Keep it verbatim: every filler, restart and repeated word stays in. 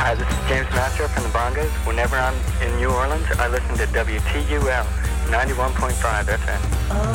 Hi, this is James Mastro from the Bongos. Whenever I'm in New Orleans, I listen to W T U L ninety-one point five F M.